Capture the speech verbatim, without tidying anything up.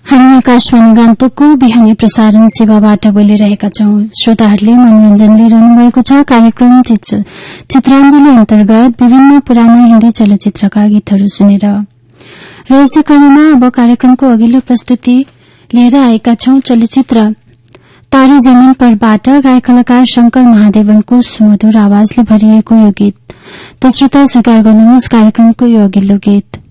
हामी आकाशवाणी गान्तोकको बिहानी प्रसारण सेवाबाट बोलिरहेका छौं। श्रोताहरूले मनोरञ्जन लिइरहनु भएको छ। कार्यक्रम चित्राञ्जली अन्तर्गत विभिन्न पुराना हिन्दी चलचित्रका गीतहरू सुनेर र यसै क्रममा अब कार्यक्रमको अघिल्लो प्रस्तुति लिएर आएका छौं। चलचित्र तारे जमीन परबाट गायक कलाकार शंकर महादेवनको सुमधुर आवाजले भरिएको यो गीत। त श्रोता स्वीकार गर्नुहोस् कार्यक्रमको यो अघिल्लो गीत।